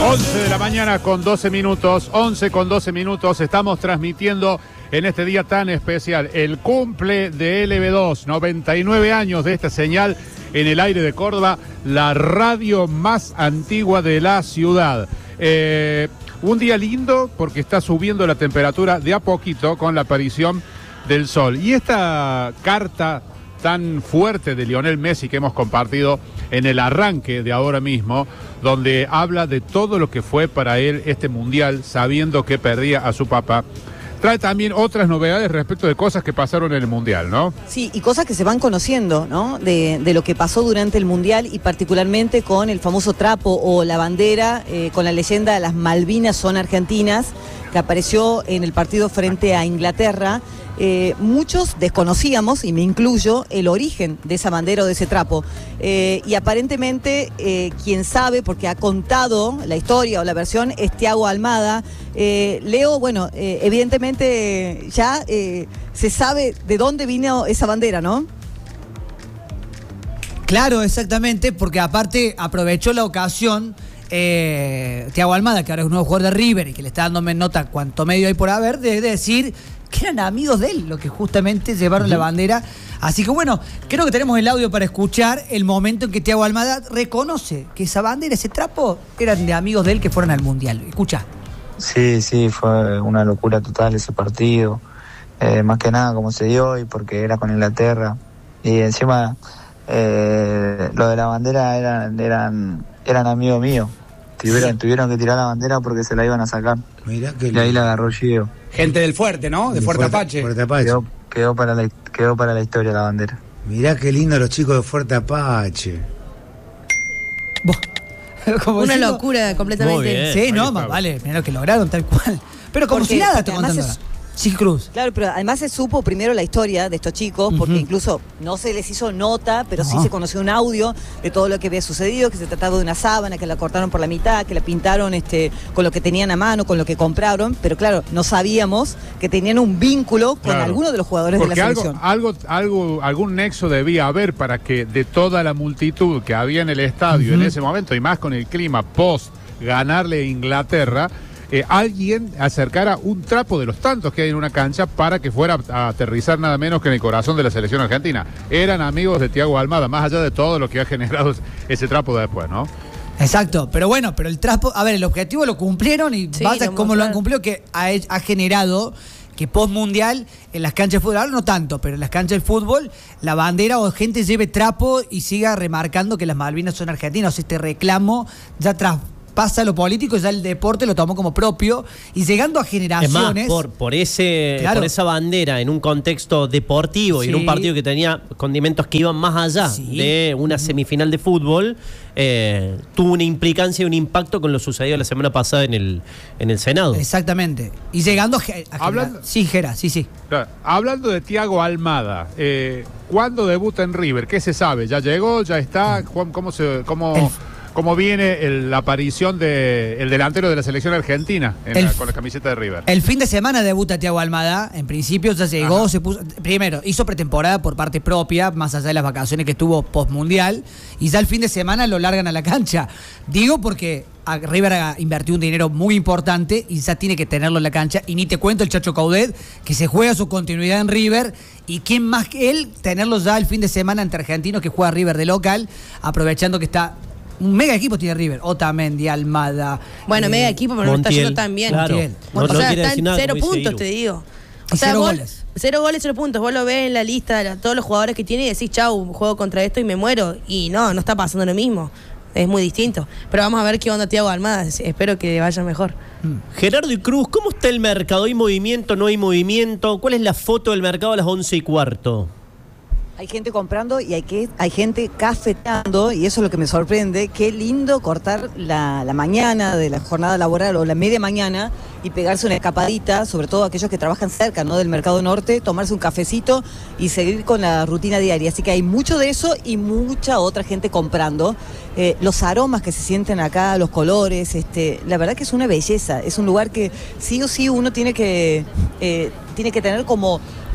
11 de la mañana con 12 minutos, 11 con 12 minutos, estamos transmitiendo en este día tan especial el cumple de LB2, 99 años de esta señal en el aire de Córdoba, la radio más antigua de la ciudad. Un día lindo porque está subiendo la temperatura de a poquito con la aparición del sol. Y esta carta tan fuerte de Lionel Messi que hemos compartido en el arranque de ahora mismo, donde habla de todo lo que fue para él este mundial, sabiendo que perdía a su papá, trae también otras novedades respecto de cosas que pasaron en el mundial, ¿no? Sí, y cosas que se van conociendo, ¿no? De lo que pasó durante el mundial y particularmente con el famoso trapo o la bandera con la leyenda de las Malvinas son argentinas, que apareció en el partido frente a Inglaterra. Muchos desconocíamos, y me incluyo, el origen de esa bandera o de ese trapo. Y aparentemente, quien sabe, porque ha contado la historia o la versión, es Thiago Almada. Leo, bueno, evidentemente ya se sabe de dónde vino esa bandera, ¿no? Claro, exactamente, porque aparte aprovechó la ocasión Thiago Almada, que ahora es un nuevo jugador de River y que le está dando nota cuanto medio hay por haber, de decir que eran amigos de él, los que justamente llevaron la bandera. Así que bueno, creo que tenemos el audio para escuchar el momento en que Thiago Almada reconoce que esa bandera, ese trapo, eran de amigos de él que fueron al Mundial. Escucha. Sí, fue una locura total ese partido. Más que nada como se dio y porque era con Inglaterra. Y encima lo de la bandera eran amigos míos. Tuvieron que tirar la bandera porque se la iban a sacar. Mirá que y ahí la agarró Gio. Gente del Fuerte, ¿no? De Fuerte Apache. Fuerte Apache. Quedó para la historia la bandera. Mirá qué lindo los chicos de Fuerte Apache. Una locura completamente. Sí, no, más vale, mirá lo que lograron tal cual. Pero como si nada estoy contando. Sí, Cruz. Claro, pero además se supo primero la historia de estos chicos, porque incluso no se les hizo nota, pero sí se conoció un audio de todo lo que había sucedido, que se trataba de una sábana, que la cortaron por la mitad, que la pintaron con lo que tenían a mano, con lo que compraron, pero claro, no sabíamos que tenían un vínculo con alguno de los jugadores de la selección. Algún nexo debía haber para que de toda la multitud que había en el estadio en ese momento, y más con el clima post ganarle a Inglaterra, alguien acercara un trapo de los tantos que hay en una cancha para que fuera a aterrizar nada menos que en el corazón de la selección argentina. Eran amigos de Thiago Almada, más allá de todo lo que ha generado ese trapo de después, ¿no? Exacto, pero bueno, pero el trapo, a ver, el objetivo lo cumplieron y vaya cómo lo han cumplido, que ha generado que post mundial en las canchas de fútbol, ahora no tanto, pero en las canchas de fútbol la bandera o gente lleve trapo y siga remarcando que las Malvinas son argentinas. O sea, este reclamo ya pasa lo político, ya el deporte lo tomó como propio y llegando a generaciones. Es más, por esa bandera en un contexto deportivo y en un partido que tenía condimentos que iban más allá de una semifinal de fútbol, tuvo una implicancia y un impacto con lo sucedido la semana pasada en el Senado. Exactamente. Y llegando a hablando, Gera. Claro, hablando de Thiago Almada, ¿cuándo debuta en River? ¿Qué se sabe? ¿Ya llegó? ¿Ya está? ¿Cómo viene la aparición del delantero de la selección argentina con la camiseta de River? El fin de semana debuta Thiago Almada. En principio ya llegó, se puso. Primero, hizo pretemporada por parte propia, más allá de las vacaciones que tuvo postmundial. Y ya el fin de semana lo largan a la cancha. Digo porque River ha invertido un dinero muy importante y ya tiene que tenerlo en la cancha. Y ni te cuento el Chacho Coudet, que se juega su continuidad en River. Y quién más que él, tenerlo ya el fin de semana entre argentinos que juega River de local, aprovechando que está. Un mega equipo tiene River, Otamendi, Almada. Bueno, mega equipo, pero Montiel, no está yendo tan bien. Claro. O sea, está en 0 puntos, te digo. O sea, 0 goles. 0 goles, 0 puntos. Vos lo ves en la lista de todos los jugadores que tiene y decís, chau, juego contra esto y me muero. Y no está pasando lo mismo. Es muy distinto. Pero vamos a ver qué onda Thiago Almada. Espero que vaya mejor. Gerardo y Cruz, ¿cómo está el mercado? ¿Hay movimiento, no hay movimiento? ¿Cuál es la foto del mercado a las 11:15? Hay gente comprando y hay gente cafeteando, y eso es lo que me sorprende. Qué lindo cortar la mañana de la jornada laboral o la media mañana y pegarse una escapadita, sobre todo aquellos que trabajan cerca, ¿no?, del Mercado Norte, tomarse un cafecito y seguir con la rutina diaria. Así que hay mucho de eso y mucha otra gente comprando. Los aromas que se sienten acá, los colores, la verdad que es una belleza. Es un lugar que sí o sí uno tiene que tener como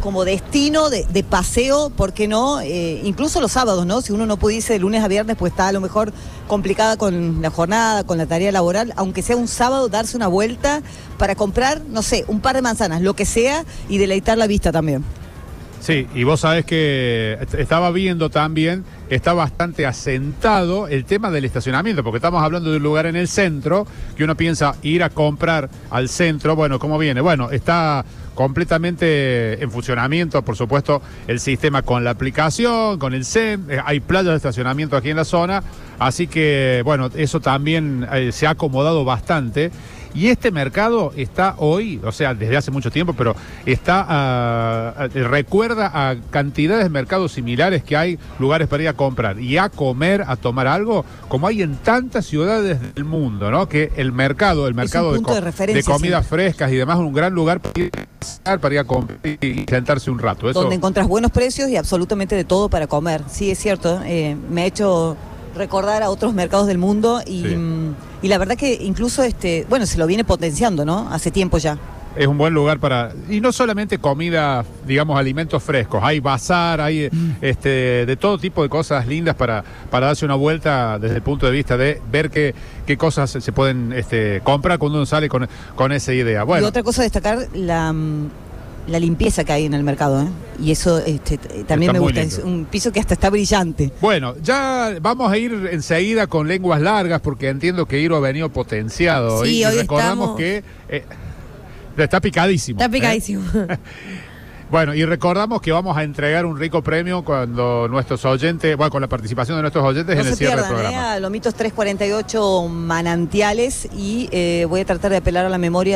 como destino de paseo, ¿por qué no? Incluso los sábados, ¿no? Si uno no puede irse de lunes a viernes, pues está a lo mejor complicada con la jornada, con la tarea laboral, aunque sea un sábado, darse una vuelta para comprar, no sé, un par de manzanas, lo que sea, y deleitar la vista también. Sí, y vos sabés que estaba viendo también, está bastante asentado el tema del estacionamiento, porque estamos hablando de un lugar en el centro, que uno piensa ir a comprar al centro, bueno, ¿cómo viene? Bueno, está completamente en funcionamiento, por supuesto, el sistema con la aplicación, con el SEM, hay playas de estacionamiento aquí en la zona, así que, bueno, eso también se ha acomodado bastante. Y este mercado está hoy, o sea, desde hace mucho tiempo, pero está recuerda a cantidades de mercados similares que hay, lugares para ir a comprar y a comer, a tomar algo, como hay en tantas ciudades del mundo, ¿no? Que el mercado de comidas frescas y demás, un gran lugar para ir a comprar y sentarse un rato. Eso... Donde encontrás buenos precios y absolutamente de todo para comer. Sí, es cierto. Me ha hecho recordar a otros mercados del mundo y la verdad que incluso bueno, se lo viene potenciando, ¿no? Hace tiempo ya. Es un buen lugar para, y no solamente comida, digamos, alimentos frescos, hay bazar, hay de todo tipo de cosas lindas para darse una vuelta desde el punto de vista de ver qué cosas se pueden comprar cuando uno sale con esa idea. Bueno. Y otra cosa a destacar, la limpieza que hay en el mercado, ¿eh? Y eso también me gusta, es un piso que hasta está brillante. Bueno, ya vamos a ir enseguida con lenguas largas porque entiendo que Iro ha venido potenciado. Sí, y hoy recordamos que está picadísimo. Está picadísimo. Bueno, y recordamos que vamos a entregar un rico premio cuando nuestros oyentes, bueno, con la participación de nuestros oyentes en el cierre del programa. Lomitos 348 Manantiales y voy a tratar de apelar a la memoria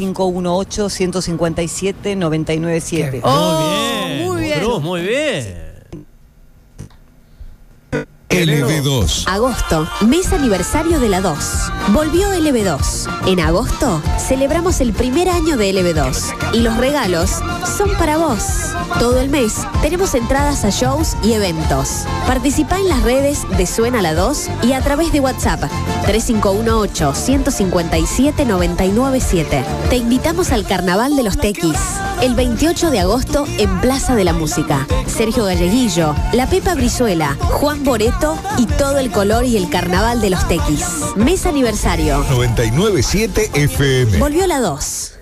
3518-157-997. Oh, muy bien. Cruz, muy bien. LB2. Agosto, mes aniversario de la 2. Volvió LB2. En agosto celebramos el primer año de LB2 y los regalos son para vos. Todo el mes tenemos entradas a shows y eventos. Participa en las redes de Suena la 2 y a través de WhatsApp 3518-157-997. Te invitamos al Carnaval de los Tequis el 28 de agosto en Plaza de la Música. Sergio Galleguillo, La Pepa Brizuela, Juan Boreto y todo el color y el carnaval de los Tequis. Mes aniversario. 997 FM. Volvió la 2.